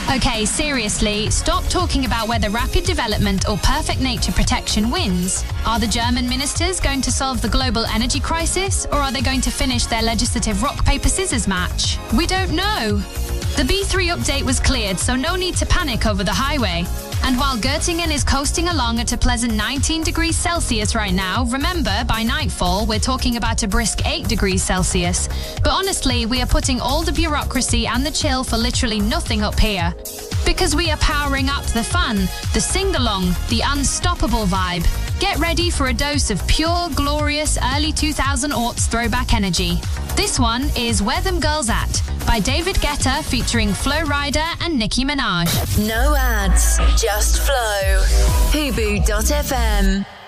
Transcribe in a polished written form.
Okay, seriously, stop talking about whether rapid development or perfect nature protection wins. Are the German ministers going to solve the global energy crisis, or are they going to finish their legislative rock, paper, scissors match? We don't know. The B3 update was cleared, so no need to panic over the highway. And while Göttingen is coasting along at a pleasant 19 degrees Celsius right now, remember, by nightfall, we're talking about a brisk 8 degrees Celsius. But honestly, we are putting all the bureaucracy and the chill for literally nothing up here. Because we are powering up the fun, the sing-along, the unstoppable vibe. Get ready for a dose of pure, glorious, early 2000 aughts throwback energy. This one is Where Them Girls At by David Guetta featuring Flo Rida and Nicki Minaj. No ads, just flow. Hubu.fm.